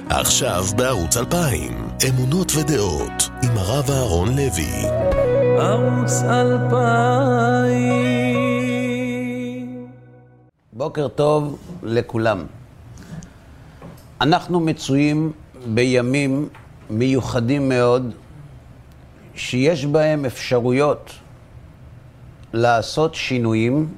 עכשיו בערוץ 2000, אמונות ודעות, עם הרב אהרון לוי. ערוץ 2000. בוקר טוב לכולם. אנחנו מצויים בימים מיוחדים מאוד, שיש בהם אפשרויות לעשות שינויים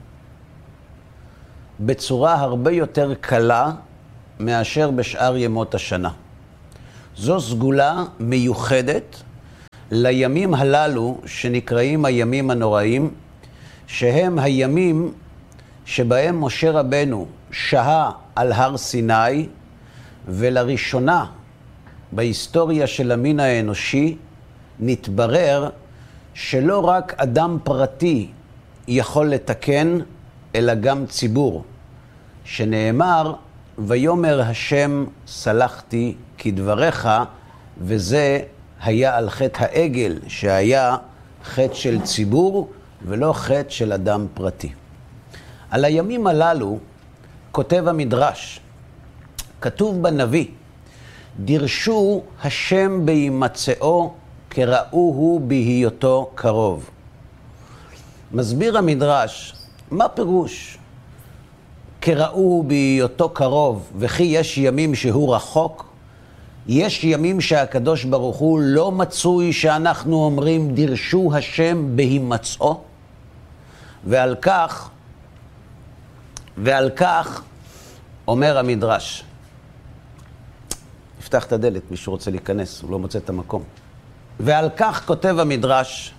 בצורה הרבה יותר קלה מאשר בשאר ימות השנה. זו סגולה מיוחדת לימים הללו שנקראים הימים הנוראים, שהם הימים שבהם משה רבנו שהה על הר סיני, ולראשונה בהיסטוריה של המין האנושי נתברר שלא רק אדם פרטי יכול לתקן, אלא גם ציבור, שנאמר ויאמר השם סלחתי כדבריך, וזה היה על חטא העגל, שהיה חטא של ציבור ולא חטא של אדם פרטי. על הימים הללו כותב המדרש, כתוב בנביא, דרשו השם בהימצאו כראוהו בהיותו קרוב. מסביר המדרש, מה פירוש כראוהו בהיותו קרוב, וכי יש ימים שהוא רחוק? יש ימים שהקדוש ברוך הוא לא מצוי, שאנחנו אומרים דרשו השם בהימצאו? ועל כך אומר המדרש, נפתח את הדלת, מישהו רוצה להיכנס, הוא לא מוצא את המקום. ועל כך כותב המדרש,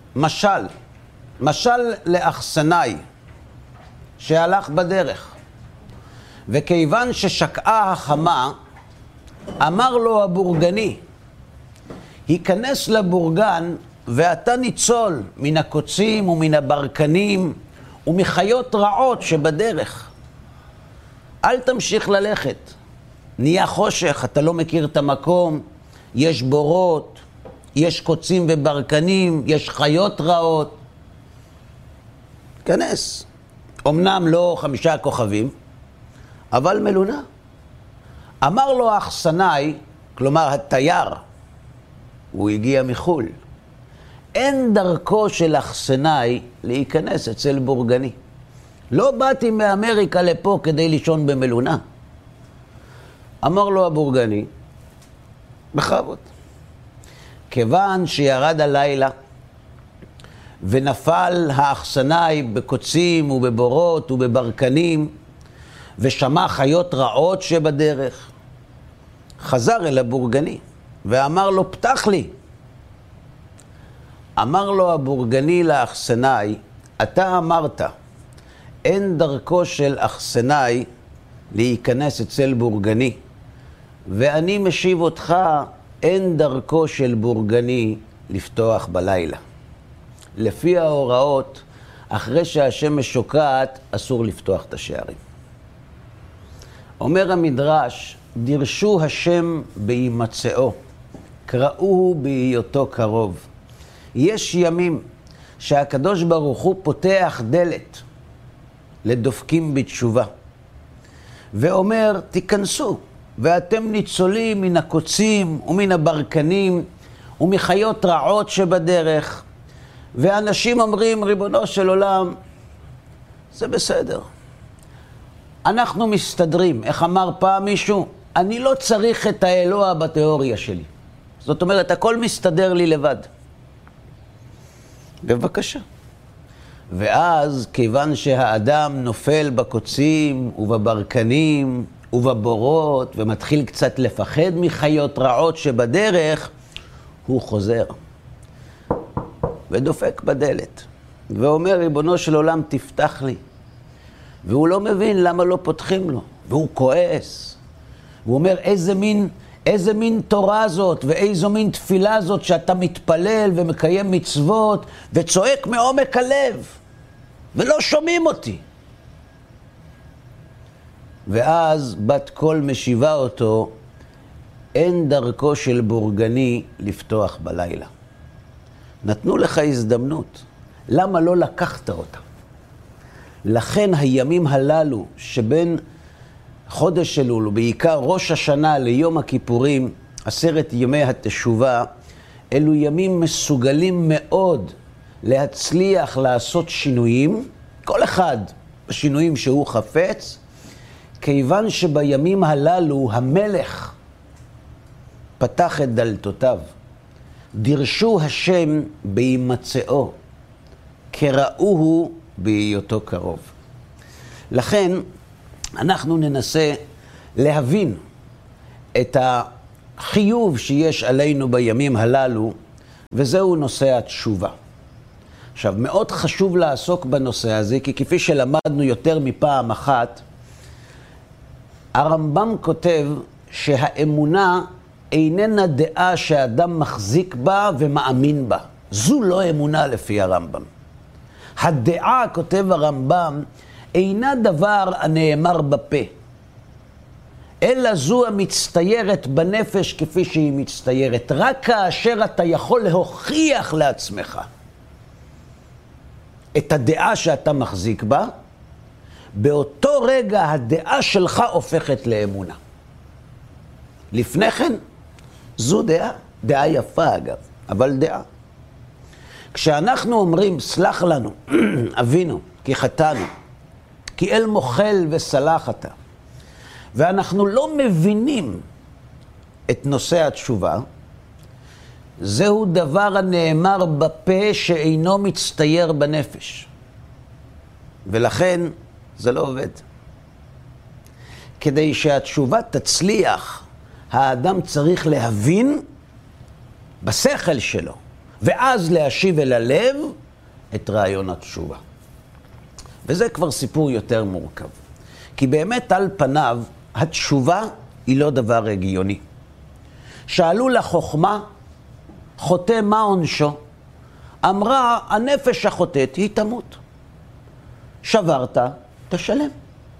משל לאחסנאי שהלך בדרך, וכיוון ששקעה החמה, אמר לו הבורגני, היכנס לבורגן ואתה ניצול מן הקוצים ומן הברקנים ומחיות רעות שבדרך. אל תמשיך ללכת, נהיה חושך, אתה לא מכיר את המקום, יש בורות, יש קוצים וברקנים, יש חיות רעות. כנס. אמנם לא 5 כוכבים, אבל מלונה. אמר לו האחסנאי, כלומר התייר, הוא הגיע מחול, אין דרכו של האחסנאי להיכנס אצל בורגני. לא באתי מאמריקה לפה כדי לישון במלונה. אמר לו הבורגני, בכבוד. כיוון שירד הלילה ונפל האחסנאי בקוצים ובבורות ובברקנים, ושמע חיות רעות שבדרך, חזר אל הבורגני ואמר לו, פתח לי. אמר לו הבורגני לאחסנאי, אתה אמרת, אין דרכו של אחסנאי להיכנס אצל בורגני, ואני משיב אותך, אין דרכו של בורגני לפתוח בלילה. לפי ההוראות, אחרי שהשמש שוקעת, אסור לפתוח את השערים. אומר המדרש, דרשו השם בהימצאו, קראוהו בהיותו קרוב. יש ימים שהקדוש ברוך הוא פותח דלת לדופקים בתשובה, ואומר, תיכנסו, ואתם ניצולים מן הקוצים ומן הברקנים ומחיות רעות שבדרך. ואנשים אומרים, ריבונו של עולם, זה בסדר, אנחנו מסתדרים. איך אמר פעם מישהו? אני לא צריך את האלוה בתיאוריה שלי. זאת אומרת, הכל מסתדר לי לבד. בבקשה. ואז, כיוון שהאדם נופל בקוצים ובברקנים ובבורות, ומתחיל קצת לפחד מחיות רעות שבדרך, הוא חוזר ודופק בדלת ואומר, ריבונו של עולם, תפתח לי. והוא לא מבין למה לא פותחים לו, והוא כועס. הוא אומר, איזה מין תורה זאת ואיזו מין תפילה זאת שאתה מתפלל ומקיים מצוות וצועק מעומק הלב ולא שומעים אותי. ואז בת קול משיבה אותו, אין דרכו של בורגני לפתוח בלילה. נתנו לך הזדמנות, למה לא לקחת אותה? לכן הימים הללו שבין חודש אלול, ובעיקר ראש השנה ליום הכיפורים, 10 ימי התשובה, אלו ימים מסוגלים מאוד להצליח לעשות שינויים, כל אחד בשינויים שהוא חפץ, כיוון שבימים הללו המלך פתח את דלתותיו. דירשו השם בהימצאו, קראוהו בהיותו קרוב. לכן אנחנו ננסה להבין את החיוב שיש עלינו בימים הללו, וזהו נושא התשובה. עכשיו, מאוד חשוב לעסוק בנושא הזה, כי כפי שלמדנו יותר מפעם אחת, הרמב"ם כותב שהאמונה איננה דעה שאדם מחזיק בה ומאמין בה. זו לא אמונה לפי הרמב"ם. הדעה, כותב הרמב"ם, אינה דבר הנאמר בפה, אלא זו המצטיירת בנפש כפי שהיא מצטיירת. רק כאשר אתה יכול להוכיח לעצמך את הדעה שאתה מחזיק בה, באותו רגע הדעה שלך הופכת לאמונה. לפני כן, זו דעה, דעה יפה אגב, אבל דעה. כשאנחנו אומרים, סלח לנו, אבינו, כי חטאנו, כי אל מוחל וסלח אתה, ואנחנו לא מבינים את נושא התשובה, זהו דבר הנאמר בפה שאינו מצטייר בנפש. ולכן זה לא עובד. כדי שהתשובה תצליח, האדם צריך להבין בשכל שלו, ואז להשיב אל הלב את רעיון התשובה. וזה כבר סיפור יותר מורכב. כי באמת על פניו, התשובה היא לא דבר הגיוני. שאלו לחוכמה, חוטא מה עונשו? אמרה, הנפש החוטאת היא תמות. שברת, תשלם.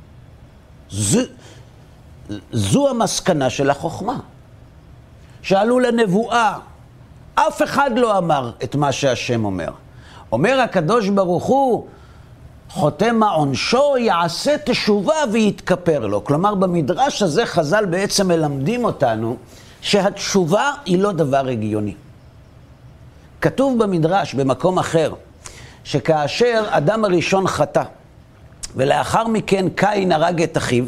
זו המסקנה של החוכמה. שאלו לנבואה, אף אחד לא אמר את מה שהשם אומר. אומר הקדוש ברוך הוא, חוטא מה עונשו, יעשה תשובה ויתכפר לו. כלומר, במדרש הזה חז"ל בעצם מלמדים אותנו שהתשובה היא לא דבר הגיוני. כתוב במדרש במקום אחר, שכאשר אדם הראשון חטא, ולאחר מכן קין הרג את אחיו,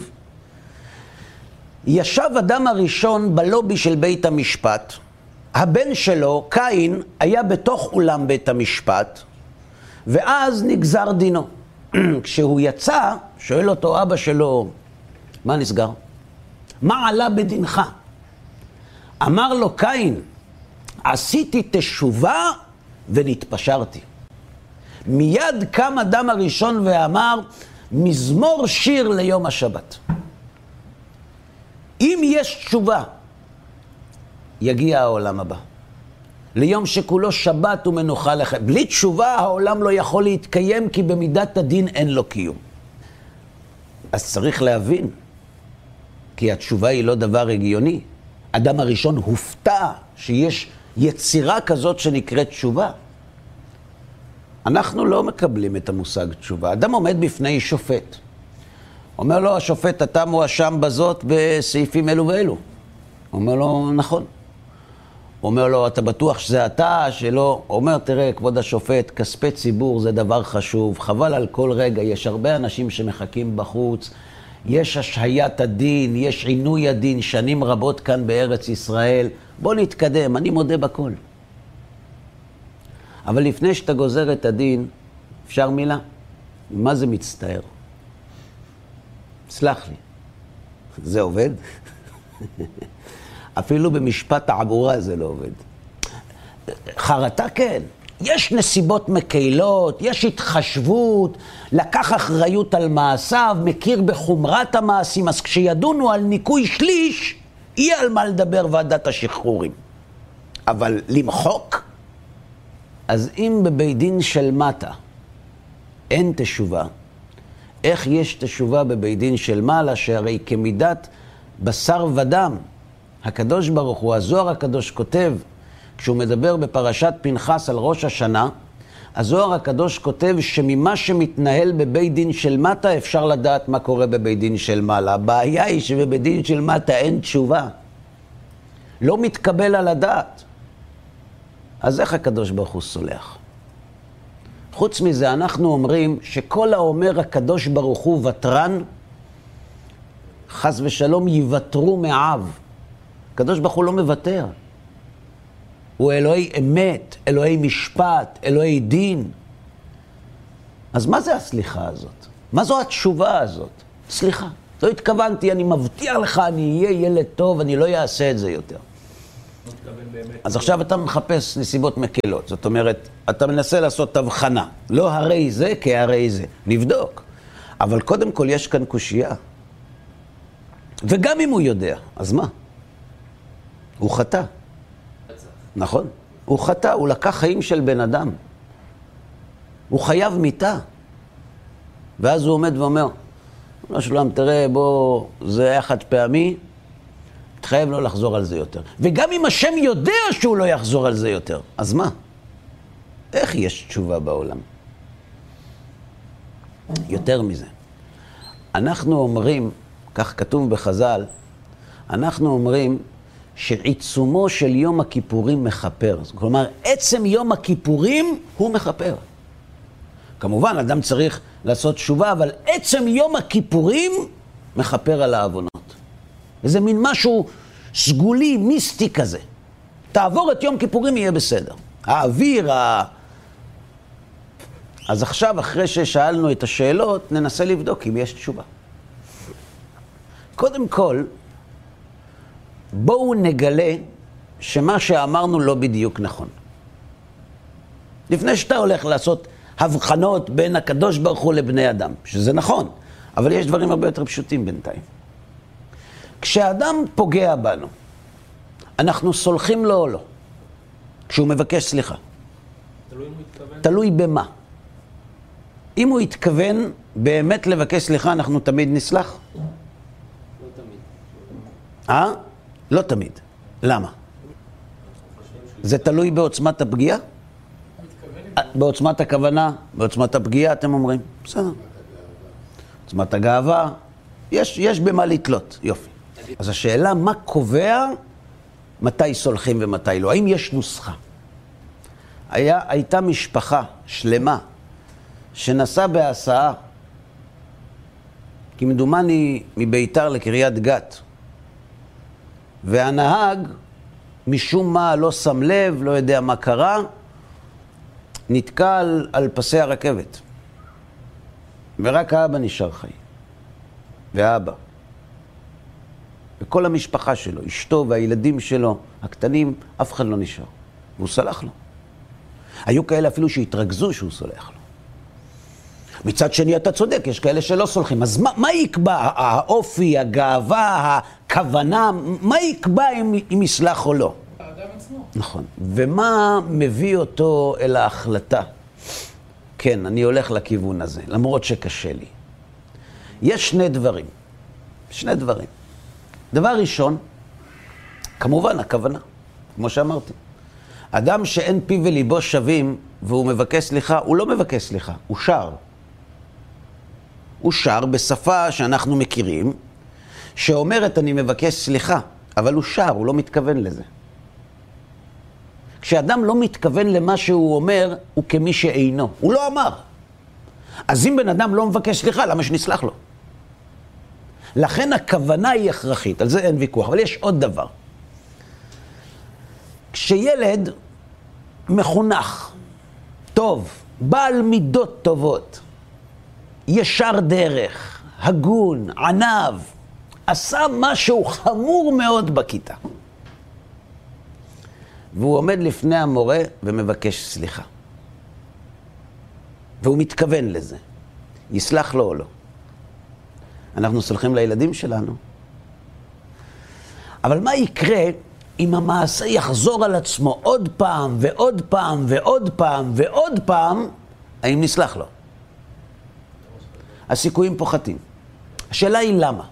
ישב אדם הראשון בלובי של בית המשפט, הבן שלו, קין, היה בתוך אולם בית המשפט, ואז נגזר דינו. כשהוא יצא, שואל אותו אבא שלו, מה נסגר? מה עלה בדינך? אמר לו קין, עשיתי תשובה ונתפשרתי. מיד קם אדם הראשון ואמר, מזמור שיר ליום השבת. אם יש תשובה, יגיע העולם הבא. ליום שכולו שבת ומנוחה לך. בלי תשובה העולם לא יכול להתקיים, כי במידת הדין אין לו קיום. אז צריך להבין, כי התשובה היא לא דבר הגיוני. אדם הראשון הופתע שיש יצירה כזאת שנקראת תשובה. אנחנו לא מקבלים את המושג תשובה. אדם עומד בפני שופט. אומר לו השופט, אתה מואשם בזאת בסעיפים אלו ואלו. אומר לו, נכון. אומר לו, אתה בטוח שזה אתה, שלא? אומר, תראה, כבוד השופט, כספי ציבור זה דבר חשוב, חבל על כל רגע, יש הרבה אנשים שמחכים בחוץ, יש השהיית הדין, יש עינוי הדין, שנים רבות כאן בארץ ישראל, בוא נתקדם, אני מודה בכל. אבל לפני שאתה גוזר את הדין, אפשר מילה? מה זה מצטער? סלח לי, זה עובד? אפילו במשפט תעבורה זה לא עובד. חרטה כן. יש נסיבות מקלות, יש התחשבות, לקח אחריות על מעשיו, מכיר בחומרת המעשים, אז כשידונו על ניקוי שליש, יהיה על מה לדבר ועדת השחרורים. אבל למחוק? אז אם בבית דין של מטה אין תשובה, איך יש תשובה בבית דין של מעלה, שהרי כמידת בשר ודם, הקדוש ברוך הוא, הזוהר הקדוש כותב, כשהוא מדבר בפרשת פנחס על ראש השנה, הזוהר הקדוש כותב שממה שמתנהל בבית דין של מטה אפשר לדעת מה קורה בבית דין של מעלה. הבעיה היא שבבית דין של מטה אין תשובה. לא מתקבל על הדעת. אז איך הקדוש ברוך הוא סולח? חוץ מזה אנחנו אומרים שכל האומר הקדוש ברוך הוא ותרן, חס ושלום יוותרו מעב. הקדוש ברוך הוא לא מוותר. הוא אלוהי אמת, אלוהי משפט, אלוהי דין. אז מה זה הסליחה הזאת? מה זו התשובה הזאת? סליחה, לא התכוונתי, אני מבטיח לך, אני אהיה ילד טוב, אני לא אעשה את זה יותר. אז עכשיו אתה מחפש נסיבות מקלות. זאת אומרת, אתה מנסה לעשות הבחנה. לא הרי זה כהרי זה. נבדוק. אבל קודם כל יש כאן קושייה. וגם אם הוא יודע, אז מה? הוא חטא. נכון? הוא חטא, הוא לקח חיים של בן אדם. הוא חייב מיתה. ואז הוא עומד ואומר, לא שלום, תראה, בוא, זה היה חד פעמי, תחייב לא לחזור על זה יותר. וגם אם השם יודע שהוא לא יחזור על זה יותר, אז מה? איך יש תשובה בעולם? יותר מזה. אנחנו אומרים, כך כתוב בחז"ל, אנחנו אומרים שעיצומו של יום הכיפורים מחפר. כלומר, עצם יום הכיפורים הוא מחפר. כמובן, אדם צריך לעשות תשובה, אבל עצם יום הכיפורים מחפר על העוונות. וזה מין משהו סגולי, מיסטי כזה. תעבור את יום כיפורים, יהיה בסדר. האוויר, אז עכשיו, אחרי ששאלנו את השאלות, ננסה לבדוק אם יש תשובה. קודם כל, בואו נגלה שמה שאמרנו לא בדיוק נכון. לפני שאתה הולך לעשות הבחנות בין הקדוש ברוך הוא לבני אדם, שזה נכון, אבל יש דברים הרבה יותר פשוטים בינתיים. כשאדם פוגע בנו, אנחנו סולחים לו או לא? כשהוא מבקש סליחה. תלוי אם הוא התכוון. תלוי במה. אם הוא התכוון באמת לבקש סליחה, אנחנו תמיד נסלח? לא תמיד. לא תמיד. למה? זה תלוי בעוצמת הפגיעה? בעוצמת הכוונה, בעוצמת הפגיעה, אתם אומרים? בסדר. עוצמת הגאווה, יש במה לתלות, יופי. אז השאלה, מה קובע מתי סולחים ומתי לא? האם יש נוסחה? הייתה משפחה שלמה שנסעה בהסעה, כמדומני מביתר לקריית גת, והנהג משום מה לא שם לב, לא יודע מה קרה, נתקע על פסי הרכבת. ורק האבא נשאר חי. והאבא. וכל המשפחה שלו, אשתו והילדים שלו, הקטנים, אף אחד לא נשאר. והוא סלח לו. היו כאלה אפילו שהתרכזו שהוא סולח לו. מצד שני אתה צודק, יש כאלה שלא סולחים. אז מה יקבע? האופי, הגאווה, הכוונה, מה יקבע אם יסלח או לא? האדם עצמו. נכון. ומה מביא אותו אל ההחלטה? כן, אני הולך לכיוון הזה, למרות שקשה לי. יש שני דברים. דבר ראשון, כמובן הכוונה, כמו שאמרתי. אדם שאין פיו וליבו שווים והוא מבקש סליחה, הוא לא מבקש סליחה, הוא שר. הוא שר בשפה שאנחנו מכירים, שאומרת אני מבקש סליחה, אבל הוא שר, הוא לא מתכוון לזה. כשאדם לא מתכוון למה שהוא אומר, הוא כמי שאינו. הוא לא אמר. אז אם בן אדם לא מבקש סליחה, למה שנסלח לו? לכן הכוונה היא הכרחית, על זה אין ויכוח. אבל יש עוד דבר. כשילד מחונך, טוב, בעל מידות טובות, ישר דרך, הגון, ענב, עשה משהו חמור מאוד בכיתה. והוא עומד לפני המורה ומבקש סליחה. והוא מתכוון לזה. יסלח לו או לא. אנחנו סולחים לילדים שלנו. אבל מה יקרה אם המעשה יחזור על עצמו עוד פעם ועוד פעם ועוד פעם ועוד פעם? האם נסלח לו? הסיכויים פוחתים. השאלה היא למה?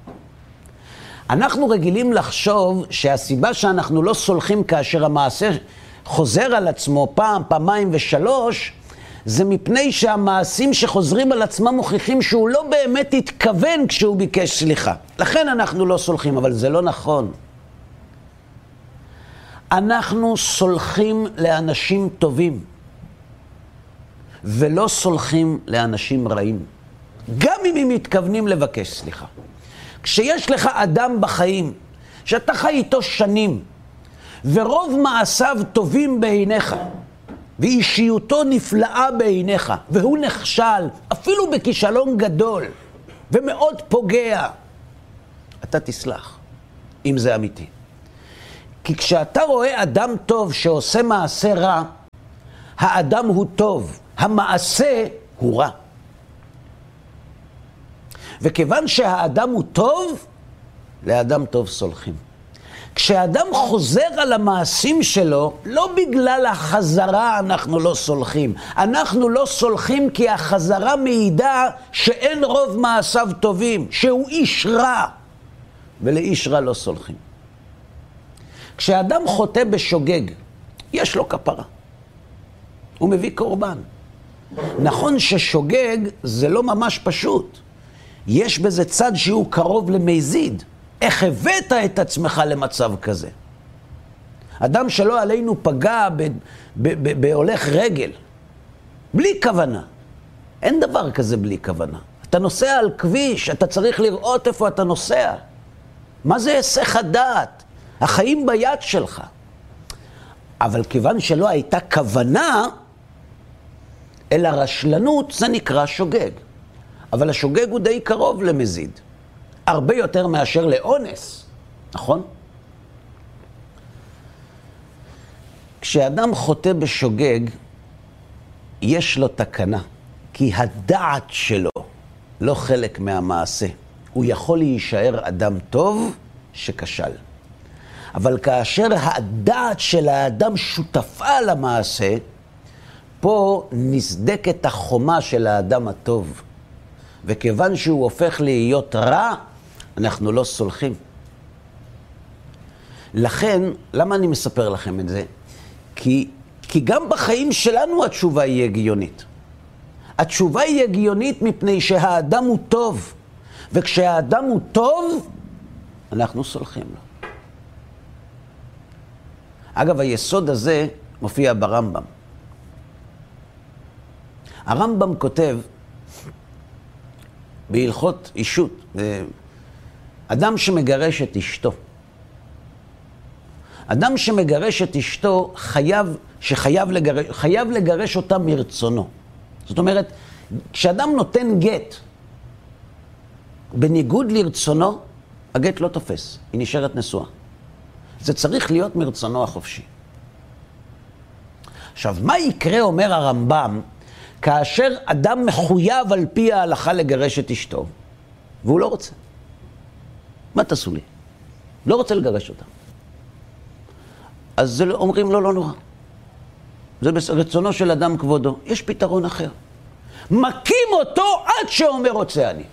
אנחנו רגילים לחשוב שהסיבה שאנחנו לא סולחים כאשר המעשה חוזר על עצמו פעם, פעמיים ושלוש, זה מפני שהמעשים שחוזרים על עצמם מוכיחים שהוא לא באמת התכוון כשהוא ביקש סליחה. לכן אנחנו לא סולחים, אבל זה לא נכון. אנחנו סולחים לאנשים טובים, ולא סולחים לאנשים רעים. גם אם הם מתכוונים לבקש סליחה. כשיש לך אדם בחיים, שאתה חי איתו שנים, ורוב מעשיו טובים בעיניך, ואישיותו נפלאה בעיניך, והוא נכשל, אפילו בכישלון גדול, ומאוד פוגע, אתה תסלח, אם זה אמיתי. כי כשאתה רואה אדם טוב שעושה מעשה רע, האדם הוא טוב, המעשה הוא רע. וכיוון שהאדם הוא טוב, לאדם טוב סולחים. כשאדם חוזר על המעשים שלו, לא בגלל החזרה אנחנו לא סולחים. אנחנו לא סולחים כי החזרה מעידה שאין רוב מעשיו טובים, שהוא איש רע, ולאיש רע לא סולחים. כשאדם חוטא בשוגג, יש לו כפרה. הוא מביא קורבן. נכון ששוגג זה לא ממש פשוט. יש בזה צד שהוא קרוב למזיד. איך הבאת את עצמך למצב כזה? אדם שלא עלינו פגע בהולך רגל, בלי כוונה. אין דבר כזה בלי כוונה. אתה נוסע על כביש, אתה צריך לראות איפה אתה נוסע. מה זה היסח הדעת? החיים ביד שלך. אבל כיוון שלא הייתה כוונה, אלא רשלנות, זה נקרא שוגג. אבל השוגג הוא די קרוב למזיד. הרבה יותר מאשר לאונס, נכון? כשאדם חוטא בשוגג, יש לו תקנה, כי הדעת שלו לא חלק מהמעשה. הוא יכול להישאר אדם טוב שכשל. אבל כאשר הדעת של האדם שותפה למעשה, פה נסדקת החומה של האדם הטוב. וכיוון שהוא הופך להיות רע, אנחנו לא סולחים. לכן, למה אני מספר לכם את זה? כי גם בחיים שלנו התשובה היא הגיונית. התשובה היא הגיונית מפני שהאדם הוא טוב. וכשהאדם הוא טוב, אנחנו סולחים לו. אגב, היסוד הזה מופיע ברמב"ם. הרמב"ם כותב בהלכות אישות, אדם שמגרש את אשתו. אדם שמגרש את אשתו חייב לגרש אותה מרצונו. זאת אומרת, כשאדם נותן גט בניגוד לרצונו, הגט לא תופס, היא נשארת נשואה. זה צריך להיות מרצונו החופשי. עכשיו, מה יקרה, אומר הרמב"ם, כאשר אדם מחויב על פי ההלכה לגרש את אשתו, והוא לא רוצה? מה תעשו לי? לא רוצה לגרש אותה. אז אומרים לו, לא נורא. זה ברצונו של אדם כבודו. יש פתרון אחר. מכים אותו עד שאומר רוצה אני.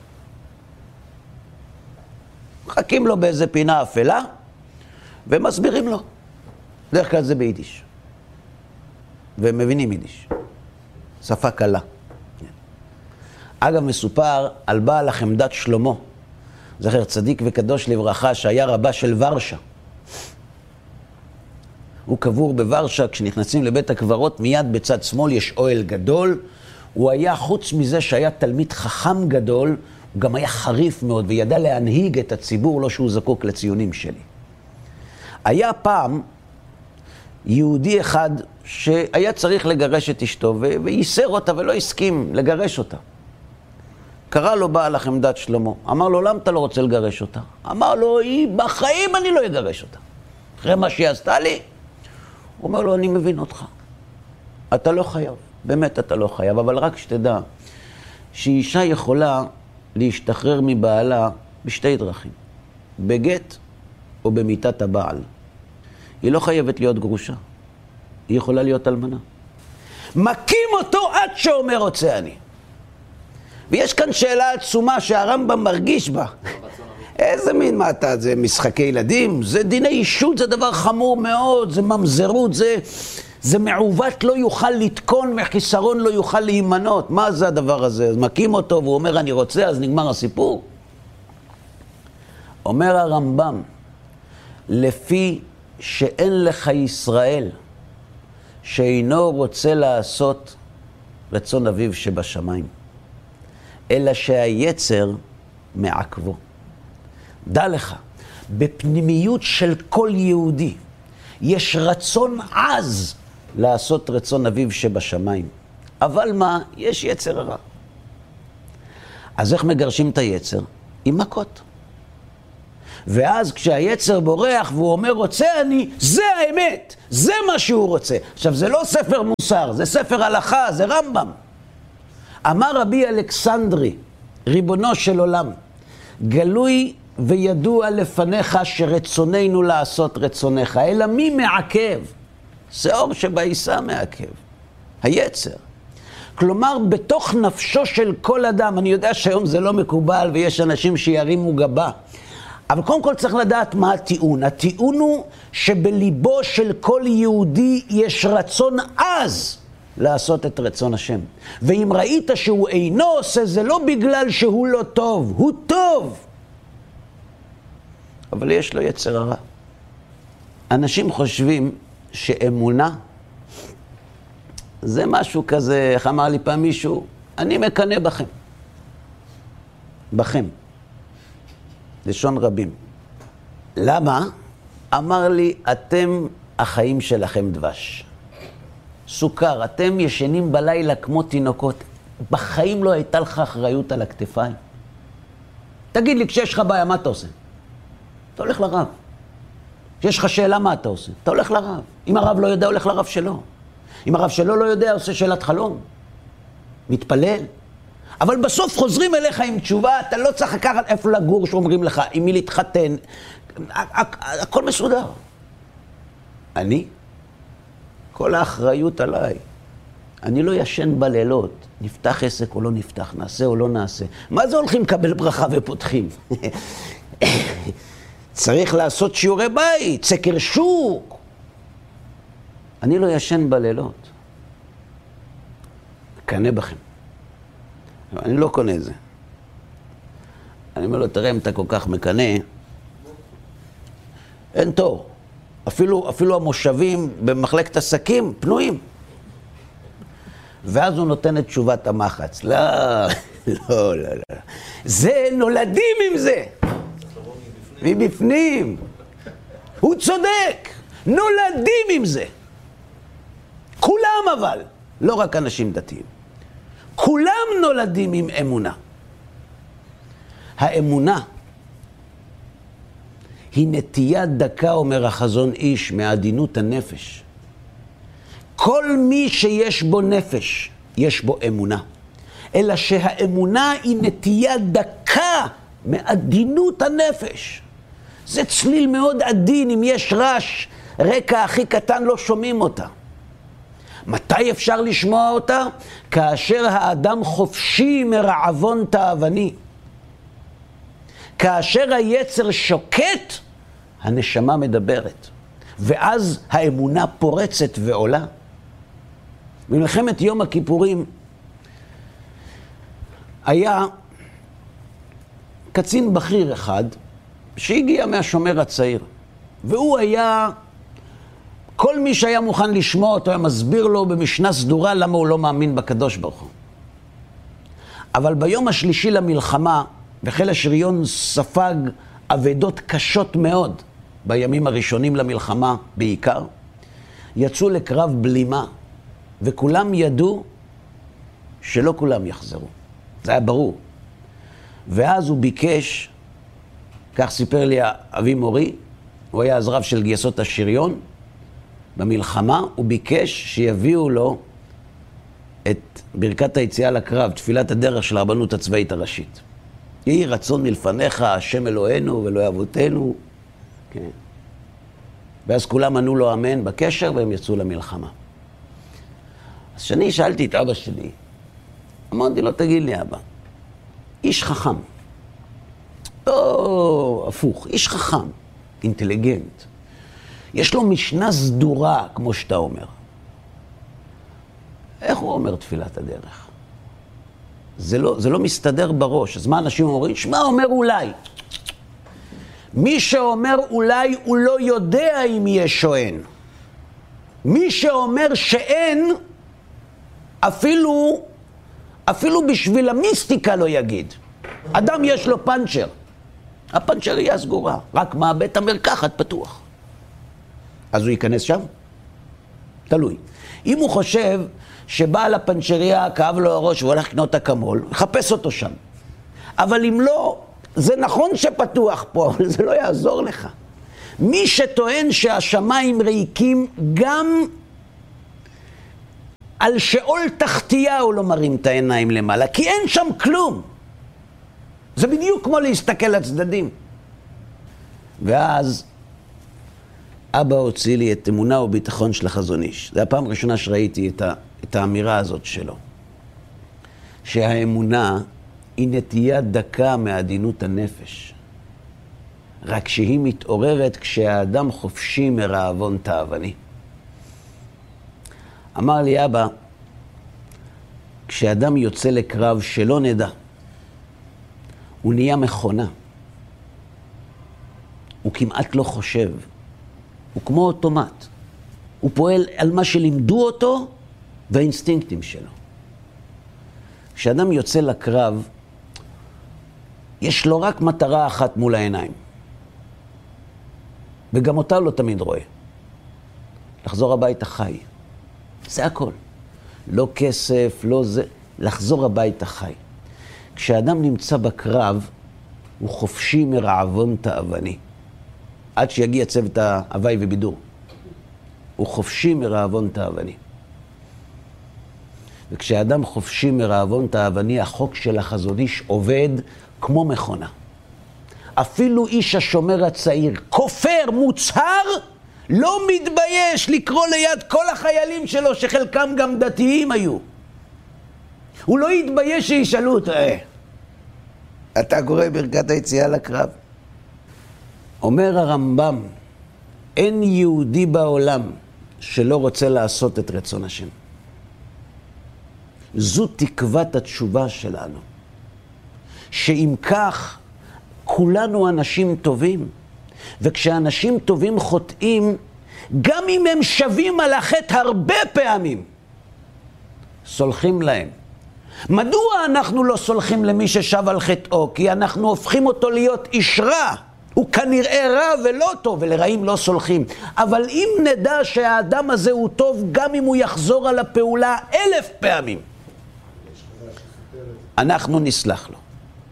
מחכים לו באיזה פינה אפלה, ומסבירים לו. דרך כלל זה ביידיש. והם מבינים יידיש. שפה קלה. אגב, מסופר על בעל החמדת שלמה, זכר צדיק וקדוש לברכה, שהיה רבה של ורשה. הוא קבור בוורשה, כשנכנסים לבית הקברות, מיד בצד שמאל יש אוהל גדול. הוא היה, חוץ מזה שהיה תלמיד חכם גדול, הוא גם היה חריף מאוד, וידע להנהיג את הציבור, לא שהוא זקוק לציונים שלי. היה פעם יהודי אחד שהיה צריך לגרש את אשתו, וייסר אותה ולא הסכים לגרש אותה. קרא לו בעל החמדת שלמה, אמר לו, למה אתה לא רוצה לגרש אותה? אמר לו, בחיים אני לא אגרש אותה. אחרי מה שהיא עשתה לי, הוא אומר לו, אני מבין אותך. אתה לא חייב, באמת אתה לא חייב, אבל רק שתדע שאישה יכולה להשתחרר מבעלה בשתי דרכים, בגט או במיטת הבעל. היא לא חייבת להיות גרושה, היא יכולה להיות אלמנה. מכים אותו עד שאומר רוצה אני. ויש כאן שאלה עצומה שהרמב"ם מרגיש בה. איזה מין מעתה, זה משחקי ילדים, זה דיני אישות, זה דבר חמור מאוד, זה ממזרות, זה מעוות לא יוכל לתקון, מחיסרון לא יוכל להימנות. מה זה הדבר הזה? אז מקים אותו והוא אומר אני רוצה, אז נגמר הסיפור. אומר הרמב"ם, לפי שאין לך ישראל שאינו רוצה לעשות רצון אביו שבשמיים, אלא שהיצר מעכבו. דע לך, בפנימיות של כל יהודי יש רצון עז לעשות רצון אביו שבשמיים. אבל מה? יש יצר הרע. אז איך מגרשים את היצר? עם מכות. ואז כשהיצר בורח והוא אומר רוצה אני, זה האמת, זה מה שהוא רוצה. עכשיו זה לא ספר מוסר, זה ספר הלכה, זה רמב"ם. אמר רבי אלכסנדרי, ריבונו של עולם, גלוי וידוע לפניך שרצוננו לעשות רצונך, אלא מי מעכב? שאור שבעיסה מעכב, היצר. כלומר, בתוך נפשו של כל אדם, אני יודע שהיום זה לא מקובל ויש אנשים שירימו גבה, אבל קודם כל צריך לדעת מה הטיעון. הטיעון הוא שבליבו של כל יהודי יש רצון עז לעשות את רצון השם. ואם ראית שהוא אינו עושה, זה לא בגלל שהוא לא טוב, הוא טוב. אבל יש לו יצר הרע. אנשים חושבים שאמונה זה משהו כזה, איך אמר לי פעם מישהו, אני מקנא בכם. בכם. לשון רבים. למה? אמר לי, אתם החיים שלכם דבש. סוכר, אתם ישנים בלילה כמו תינוקות. בחיים לא הייתה לך אחריות על הכתפיים. תגיד לי, כשיש לך בעיה, מה אתה עושה? אתה הולך לרב. כשיש לך שאלה, מה אתה עושה? אתה הולך לרב. אם הרב לא יודע, הולך לרב שלו. אם הרב שלו לא יודע, עושה שאלת חלום. מתפלל. אבל בסוף חוזרים אליך עם תשובה, אתה לא צריך לקחת איפה לגור שאומרים לך, עם מי להתחתן. הכל מסודר. אני? כל האחריות עליי. אני לא ישן בלילות. נפתח עסק או לא נפתח, נעשה או לא נעשה. מה זה הולכים לקבל ברכה ופותחים? צריך לעשות שיעורי בית, סקר שוק. אני לא ישן בלילות. קנה בכם. אני לא קונה את זה. אני אומר לו, תראה, אם אתה כל כך מקנה, אין תור. אפילו המושבים במחלקת עסקים פנויים. ואז הוא נותן את תשובת המחץ. לא, לא, לא, לא. זה נולדים עם זה. מבפנים. הוא צודק. נולדים עם זה. כולם אבל. לא רק אנשים דתיים. כולם נולדים עם אמונה. האמונה היא נטייה דקה, אומר החזון איש, מעדינות הנפש. כל מי שיש בו נפש, יש בו אמונה. אלא שהאמונה היא נטייה דקה מעדינות הנפש. זה צליל מאוד עדין, אם יש רעש, רקע הכי קטן לא שומעים אותה. מתי אפשר לשמוע אותה? כאשר האדם חופשי מרעבון תאווני. כאשר היצר שוקט, הנשמה מדברת. ואז האמונה פורצת ועולה. במלחמת יום הכיפורים היה קצין בכיר אחד שהגיע מהשומר הצעיר. והוא היה... כל מי שהיה מוכן לשמוע אותו היה מסביר לו במשנה סדורה למה הוא לא מאמין בקדוש ברוך הוא. אבל ביום השלישי למלחמה, וחיל השריון ספג אבדות קשות מאוד, בימים הראשונים למלחמה בעיקר, יצאו לקרב בלימה, וכולם ידעו שלא כולם יחזרו. זה היה ברור. ואז הוא ביקש, כך סיפר לי אבי מורי, הוא היה אז רב של גייסות השריון, במלחמה הוא ביקש שיביאו לו את ברכת היציאה לקרב, תפילת הדרך של הרבנות הצבאית הראשית. יהי רצון מלפניך, השם אלוהינו ואלוהי אבותינו. כן. ואז כולם ענו לו אמן בקשר והם יצאו למלחמה. אז כשאני שאלתי את אבא שלי, אמרתי לו, תגיד לי אבא, איש חכם, או הפוך, איש חכם, אינטליגנט, יש לו משנה סדורה, כמו שאתה אומר. איך הוא אומר תפילת הדרך? זה לא מסתדר בראש. אז מה אנשים אומרים? שמה אומר אולי? מי שאומר אולי הוא לא יודע אם יש או אין. מי שאומר שאין, אפילו בשביל המיסטיקה לא יגיד. אדם יש לו פנצ'ר. הפנצ'ריה סגורה, רק מה בית המרקחת פתוח. אז הוא ייכנס שם? תלוי. אם הוא חושב שבעל הפנצ'ריה כאב לו הראש והוא הולך לקנות אקמול, יחפש אותו שם. אבל אם לא, זה נכון שפתוח פה, אבל זה לא יעזור לך. מי שטוען שהשמיים ריקים, גם על שאול תחתיה הוא לא מרים את העיניים למעלה, כי אין שם כלום. זה בדיוק כמו להסתכל לצדדים. ואז אבא הוציא לי את אמונה וביטחון של החזון איש. זה הפעם הראשונה שראיתי את האמירה הזאת שלו. שהאמונה היא נטייה דקה מעדינות הנפש. רק שהיא מתעוררת כשהאדם חופשי מרעבון תאווני. אמר לי אבא, כשאדם יוצא לקרב שלא נדע, הוא נהיה מכונה. הוא כמעט לא חושב. הוא כמו אוטומט. הוא פועל על מה שלימדו אותו והאינסטינקטים שלו. כשאדם יוצא לקרב, יש לו רק מטרה אחת מול העיניים. וגם אותה לא תמיד רואה. לחזור הביתה חי. זה הכל. לא כסף, לא זה. לחזור הביתה חי. כשאדם נמצא בקרב, הוא חופשי מרעבון תאווני. עד שיגיע צוות ההווי ובידור. הוא חופשי מרעבון תאווני. וכשאדם חופשי מרעבון תאווני, החוק של החזון איש עובד כמו מכונה. אפילו איש השומר הצעיר, כופר, מוצהר, לא מתבייש לקרוא ליד כל החיילים שלו, שחלקם גם דתיים היו. הוא לא יתבייש שישאלו אותו, אתה קורא ברכת היציאה לקרב? אומר הרמב"ם, אין יהודי בעולם שלא רוצה לעשות את רצון השם. זו תקוות התשובה שלנו. שאם כך, כולנו אנשים טובים. וכשאנשים טובים חוטאים, גם אם הם שווים על החטא הרבה פעמים, סולחים להם. מדוע אנחנו לא סולחים למי ששב על חטאו? כי אנחנו הופכים אותו להיות איש רע. הוא כנראה רע ולא טוב, ולרעים לא סולחים. אבל אם נדע שהאדם הזה הוא טוב, גם אם הוא יחזור על הפעולה 1000 פעמים, אנחנו נסלח לו.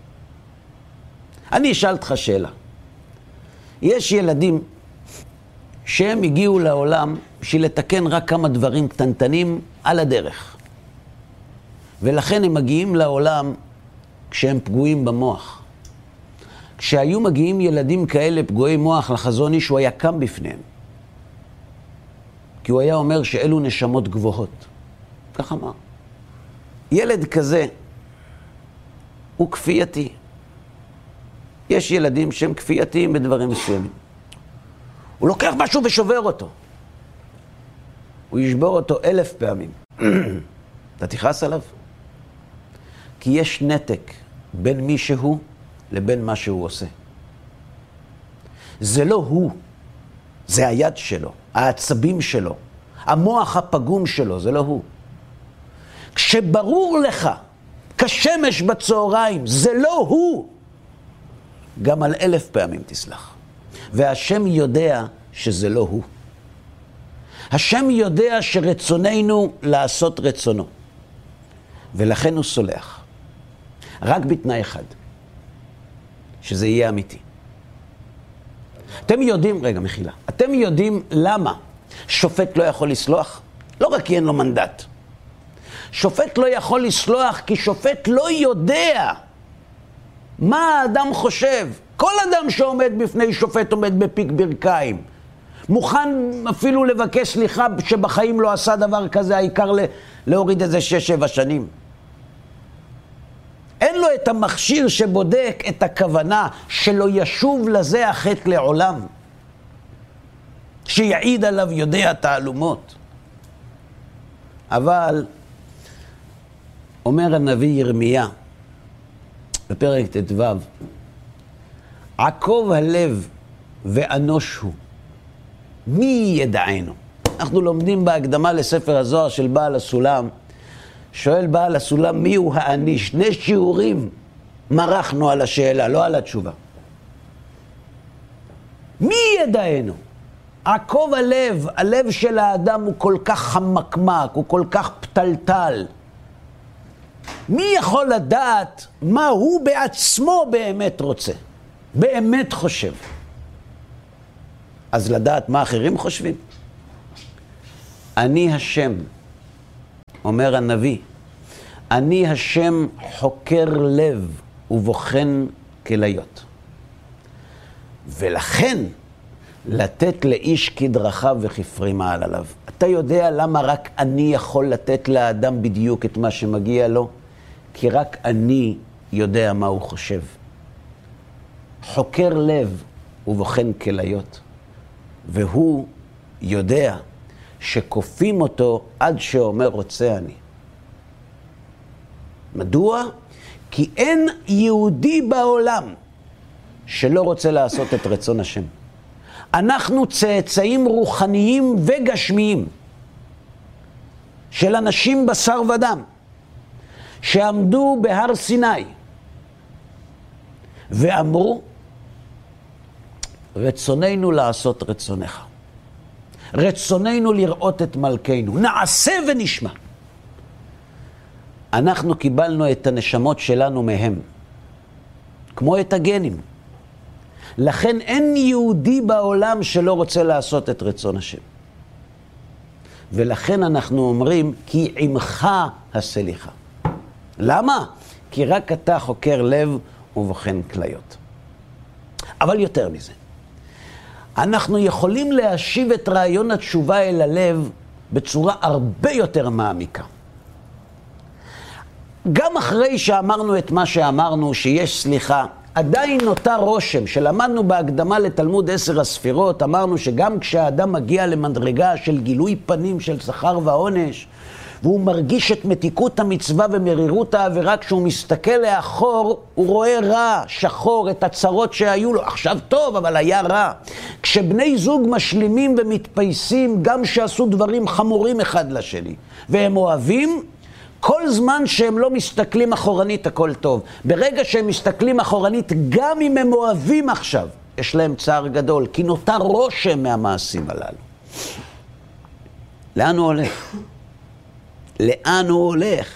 אני אשאל אותך שאלה. יש ילדים שהם הגיעו לעולם בשביל לתקן רק כמה דברים קטנטנים על הדרך. ולכן הם מגיעים לעולם כשהם פגועים במוח. כשהיו מגיעים ילדים כאלה פגועי מוח לחזון איש, הוא היה קם בפניהם. כי הוא היה אומר שאלו נשמות גבוהות. כך אמר. ילד כזה הוא כפייתי. יש ילדים שהם כפייתיים בדברים מסוימים. הוא לוקח משהו ושובר אותו. הוא ישבור אותו 1000 פעמים. אתה תכעס עליו? כי יש נתק בין מי שהוא לבין מה שהוא עושה. זה לא הוא, זה היד שלו, העצבים שלו, המוח הפגום שלו, זה לא הוא. כשברור לך, כשמש בצהריים, זה לא הוא, גם על 1000 פעמים תסלח. והשם יודע שזה לא הוא. השם יודע שרצוננו לעשות רצונו. ולכן הוא סולח. רק בתנאי אחד. שזה יהיה אמיתי. אתם יודעים, רגע מחילה, אתם יודעים למה שופט לא יכול לסלוח? לא רק כי אין לו מנדט. שופט לא יכול לסלוח כי שופט לא יודע מה האדם חושב. כל אדם שעומד בפני שופט עומד בפיק ברכיים. מוכן אפילו לבקש סליחה שבחיים לא עשה דבר כזה, העיקר להוריד איזה 6-7 שנים. אין לו את המכשיר שבודק את הכוונה שלא ישוב לזה החטא לעולם. שיעיד עליו יודע תעלומות. אבל אומר הנביא ירמיה, בפרק ט"ו, עקוב הלב ואנוש הוא, מי ידענו? אנחנו לומדים בהקדמה לספר הזוהר של בעל הסולם, שואל בעל הסולם מי הוא האני? 2 שיעורים מרחנו על השאלה, לא על התשובה. מי ידענו? עקוב הלב, הלב של האדם הוא כל כך חמקמק, הוא כל כך פתלתל. מי יכול לדעת מה הוא בעצמו באמת רוצה, באמת חושב? אז לדעת מה אחרים חושבים? אני השם, אומר הנביא, אני השם חוקר לב ובוחן כליות. ולכן לתת לאיש כדרכיו וכפרי מעל עליו. אתה יודע למה רק אני יכול לתת לאדם בדיוק את מה שמגיע לו? כי רק אני יודע מה הוא חושב. חוקר לב ובוחן כליות. והוא יודע שכופים אותו עד שאומר רוצה אני. מדוע? כי אין יהודי בעולם שלא רוצה לעשות את רצון השם. אנחנו צאצאים רוחניים וגשמיים של אנשים בשר ודם שעמדו בהר סיני ואמרו רצוננו לעשות רצונך, רצוננו לראות את מלכנו, נעשה ונשמע. אנחנו קיבלנו את הנשמות שלנו מהם, כמו את הגנים. לכן אין יהודי בעולם שלא רוצה לעשות את רצון השם. ולכן אנחנו אומרים, כי עמך הסליחה. למה? כי רק אתה חוקר לב ובוחן כליות. אבל יותר מזה, אנחנו יכולים להשיב את רעיון התשובה אל הלב בצורה הרבה יותר מעמיקה. גם אחרי שאמרנו את מה שאמרנו, שיש סליחה, עדיין נותר רושם שלמדנו בהקדמה לתלמוד 10 הספירות, אמרנו שגם כשהאדם מגיע למדרגה של גילוי פנים של שכר ועונש, והוא מרגיש את מתיקות המצווה ומרירות העבירה, כשהוא מסתכל לאחור, הוא רואה רע, שחור, את הצרות שהיו לו. עכשיו טוב, אבל היה רע. כשבני זוג משלימים ומתפייסים, גם שעשו דברים חמורים אחד לשני, והם אוהבים, כל זמן שהם לא מסתכלים אחורנית, הכל טוב. ברגע שהם מסתכלים אחורנית, גם אם הם אוהבים עכשיו, יש להם צער גדול, כי נותר רושם מהמעשים הללו. לאן הוא הולך? לאן הוא הולך?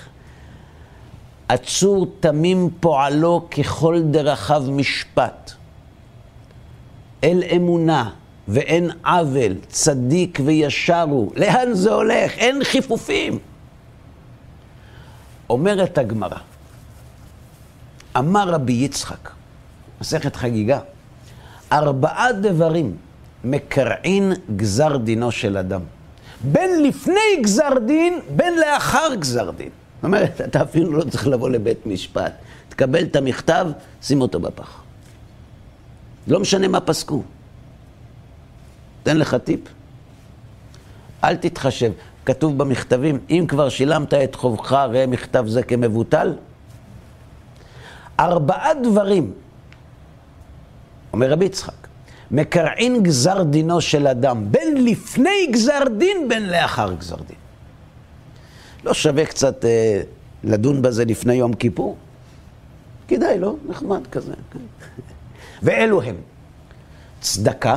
עצור תמים פועלו ככל דרכיו משפט. אל אמונה ואין עוול, צדיק וישר הוא. לאן זה הולך? אין חיפופים. אומרת הגמרא, אמר רבי יצחק, מסכת חגיגה, 4 דברים מקרעין גזר דינו של אדם. בין לפני גזר דין, בין לאחר גזר דין. זאת אומרת, אתה אפילו לא צריך לבוא לבית משפט. תקבל את המכתב, שים אותו בפח. לא משנה מה פסקו. תן לך טיפ. אל תתחשב. כתוב במכתבים, אם כבר שילמת את חובך, ראה מכתב זה כמבוטל. 4 דברים, אומר רבי יצחק, מקרעין גזר דינו של אדם, בין לפני גזר דין, בין לאחר גזר דין. לא שווה קצת לדון בזה לפני יום כיפור? כדאי, לא? נחמד כזה. ואלו הם, צדקה,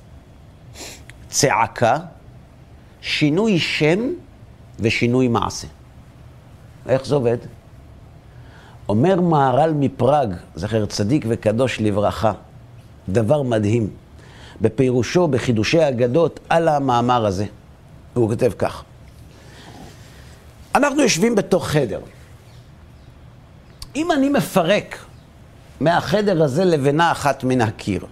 צעקה, שינוי שם ושינוי מעשה. איך זה עובד? אומר מהר"ל מפראג, זכר צדיק וקדוש לברכה, דבר מדהים, בפירושו, בחידושי אגדות, על המאמר הזה. הוא כותב כך. אנחנו יושבים בתוך חדר. אם אני מפרק מהחדר הזה לבנה אחת מן הקיר,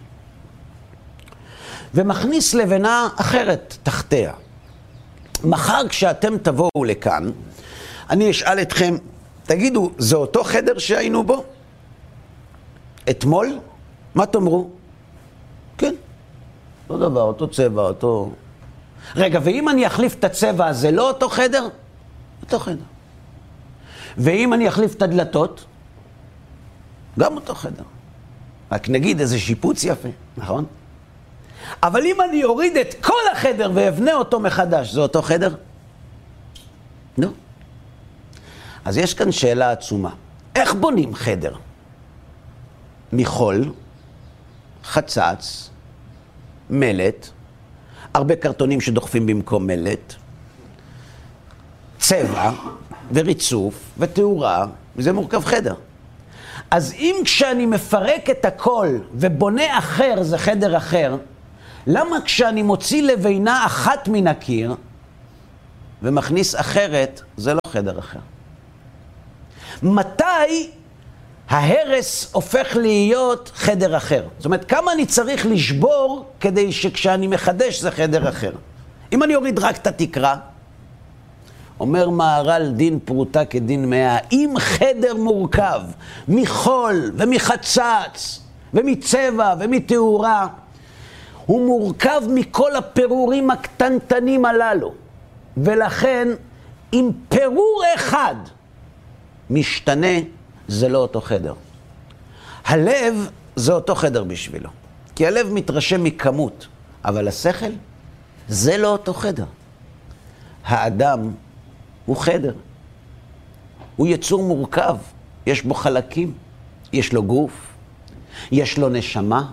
ומכניס לבנה אחרת תחתיה, מחר כשאתם תבואו לכאן, אני אשאל אתכם, תגידו, זה אותו חדר שהיינו בו? אתמול? מה תאמרו? כן, אותו דבר, אותו צבע, אותו... רגע, ואם אני אחליף את הצבע הזה, לא אותו חדר? אותו חדר. ואם אני אחליף את הדלתות, גם אותו חדר. רק נגיד איזה שיפוץ יפה, נכון? אבל אם אני אוריד את כל החדר ואבנה אותו מחדש, זה אותו חדר? לא. אז יש כאן שאלה עצומה. איך בונים חדר? מחול, חצץ, מלט, הרבה קרטונים שדוחפים במקום מלט, צבע וריצוף ותאורה, וזה מורכב חדר. אז אם כשאני מפרק את הכל ובונה אחר זה חדר אחר, למה כשאני מוציא לבינה אחת מן הקיר ומכניס אחרת, זה לא חדר אחר? מתי ההרס הופך להיות חדר אחר? זאת אומרת, כמה אני צריך לשבור כדי שכשאני מחדש זה חדר אחר? אם אני אוריד רק את התקרה, אומר מהר"ל דין פרוטה כדין מאה, אם חדר מורכב מחול ומחצץ ומצבע ומתאורה, הוא מורכב מכל הפירורים הקטנטנים הללו. ולכן, אם פירור אחד משתנה, זה לא אותו חדר. הלב זה אותו חדר בשבילו. כי הלב מתרשם מכמות, אבל השכל זה לא אותו חדר. האדם הוא חדר. הוא יצור מורכב. יש בו חלקים. יש לו גוף. יש לו נשמה.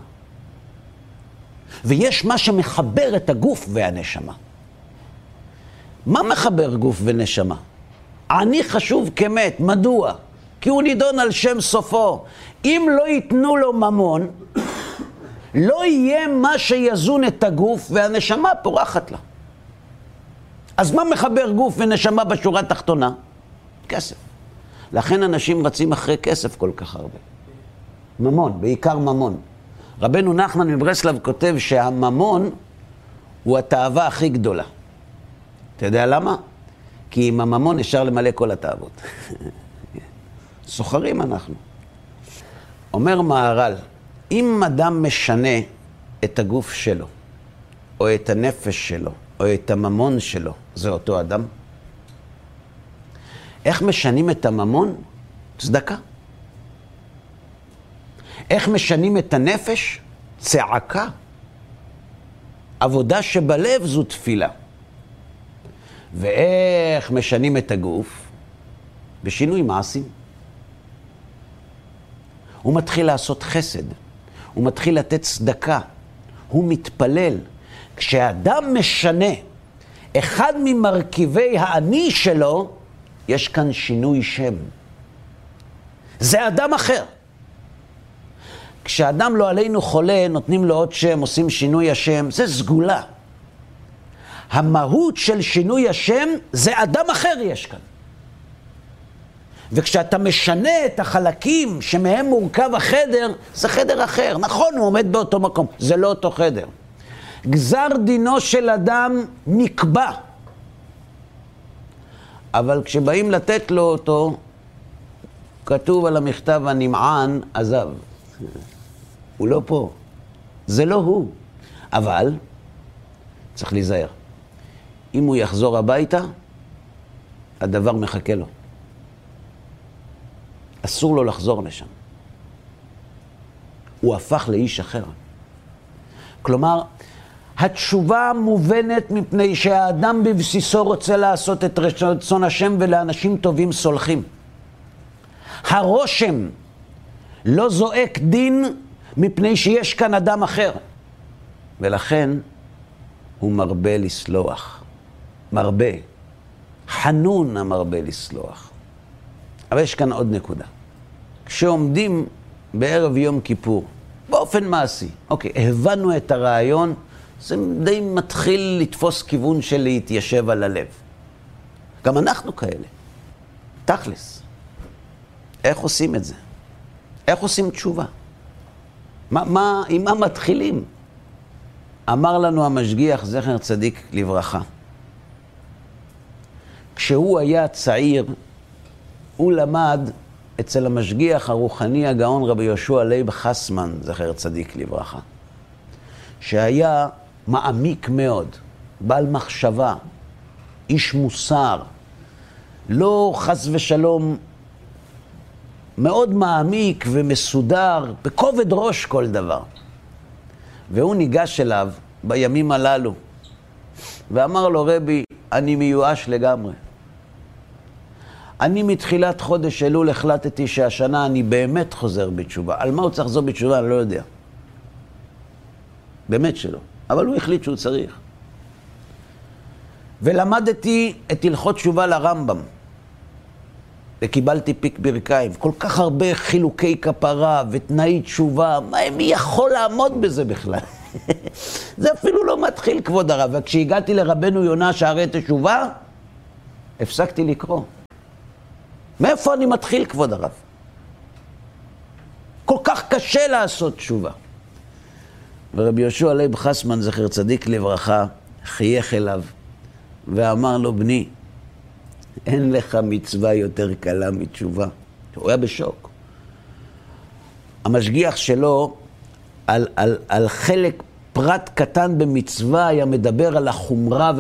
ויש מה שמחבר את הגוף והנשמה. מה מחבר גוף ונשמה? אני חשוב כמת. מדוע? כי הוא נידון על שם סופו. אם לא ייתנו לו ממון, לא יהיה מה שיזון את הגוף והנשמה פורחת לה. אז מה מחבר גוף ונשמה בשורה התחתונה? כסף. לכן אנשים רצים אחרי כסף כל כך הרבה. ממון, בעיקר ממון. רבנו נחמן מברסלב כותב שהממון הוא התאווה הכי גדולה. אתה יודע למה? כי עם הממון אפשר למלא כל התאוות. סוחרים אנחנו. אומר מהר"ל, אם אדם משנה את הגוף שלו, או את הנפש שלו, או את הממון שלו, זה אותו אדם. איך משנים את הממון? צדקה. איך משנים את הנפש? צעקה. עבודה שבלב זו תפילה. ואיך משנים את הגוף? בשינוי מעשים. הוא מתחיל לעשות חסד. הוא מתחיל לתת צדקה. הוא מתפלל. כשאדם משנה אחד ממרכיבי האני שלו, יש כאן שינוי שם. זה אדם אחר. כשאדם לא עלינו חולה, נותנים לו עוד שם, עושים שינוי השם, זה סגולה. המהות של שינוי השם זה אדם אחר יש כאן. וכשאתה משנה את החלקים שמהם מורכב החדר, זה חדר אחר. נכון, הוא עומד באותו מקום, זה לא אותו חדר. גזר דינו של אדם נקבע. אבל כשבאים לתת לו אותו, כתוב על המכתב הנמען, עזב. הוא לא פה. זה לא הוא. אבל צריך להיזהר. אם הוא יחזור הביתה, הדבר מחכה לו. אסור לו לחזור לשם. הוא הפך לאיש אחר. כלומר, התשובה מובנת מפני שהאדם בבסיסו רוצה לעשות את רצון השם, ולאנשים טובים סולחים. הרושם לא זועק דין מפני שיש כאן אדם אחר. ולכן הוא מרבה לסלוח. מרבה. חנון המרבה לסלוח. אבל יש כאן עוד נקודה. כשעומדים בערב יום כיפור, באופן מעשי, אוקיי, הבנו את הרעיון, זה די מתחיל לתפוס כיוון של להתיישב על הלב. גם אנחנו כאלה. תכלס. איך עושים את זה? איך עושים תשובה? עם מה מתחילים? אמר לנו המשגיח זכר צדיק לברכה. כשהוא היה צעיר, הוא למד אצל המשגיח הרוחני הגאון רבי יהושע לייב חסמן, זכר צדיק לברכה, שהיה מעמיק מאוד, בעל מחשבה, איש מוסר, לא חס ושלום מאוד מעמיק ומסודר, בכובד ראש כל דבר. והוא ניגש אליו בימים הללו, ואמר לו, רבי, אני מיואש לגמרי. אני מתחילת חודש אלול החלטתי שהשנה אני באמת חוזר בתשובה. על מה הוא צריך לחזור בתשובה? אני לא יודע. באמת שלא. אבל הוא החליט שהוא צריך. ולמדתי את הלכות תשובה לרמב"ם. וקיבלתי פיק ברכיים. כל כך הרבה חילוקי כפרה ותנאי תשובה. מי יכול לעמוד בזה בכלל? זה אפילו לא מתחיל, כבוד הרב. וכשהגעתי לרבנו יונה שערי תשובה, הפסקתי לקרוא. מאיפה אני מתחיל, כבוד הרב? כל כך קשה לעשות תשובה. ורבי יהושע לייב חסמן, זכר צדיק לברכה, חייך אליו ואמר לו, בני, אין לך מצווה יותר קלה מתשובה. הוא היה בשוק. המשגיח שלו על חלק פרט קטן במצווה היה מדבר על החומרה